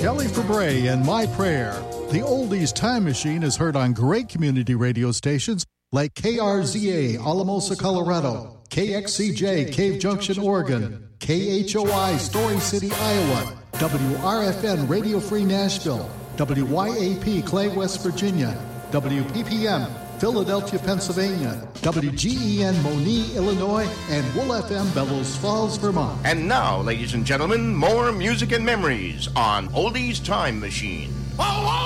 Shelley Fabre and My Prayer. The Oldies Time Machine is heard on great community radio stations like KRZA, Alamosa, Colorado, KXCJ, Cave Junction, Oregon, KHOI, Story City, Iowa, WRFN, Radio Free Nashville, WYAP, Clay, West Virginia, WPPM, Philadelphia, Pennsylvania, WGEN, Moni, Illinois, and Wool FM, Bellows Falls, Vermont. And now, ladies and gentlemen, more music and memories on Oldies Time Machine.